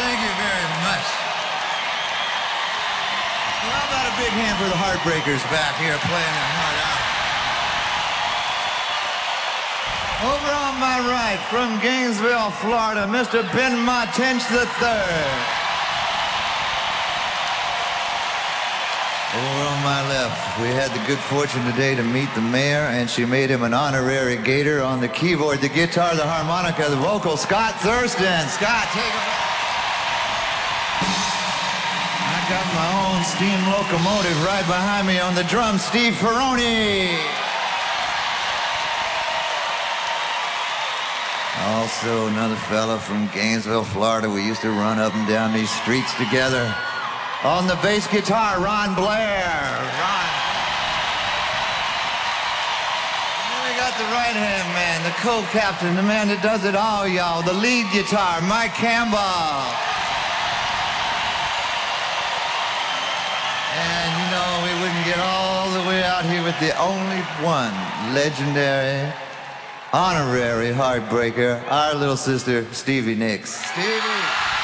Thank you very much. Well, how about a big hand for the Heartbreakers back here playing their heart out? Over on my right, from Gainesville, Florida, Mr. Ben Martinch III. Over on my left, we had the good fortune today to meet the mayor, and she made him an honorary gator on the keyboard, the guitar, the harmonica, the vocal, Scott Thurston. Scott, take it back. I got my own steam locomotive right behind me on the drums, Steve Ferroni. Also, another fella from Gainesville, Florida. We used to run up and down these streets together. On the bass guitar, Ron Blair. Ron. And then we got the right-hand man, the co-captain, the man that does it all, y'all. The lead guitar, Mike Campbell. And, you know, we wouldn't get all the way out here with the only one legendary, honorary heartbreaker, our little sister, Stevie Nicks. Stevie.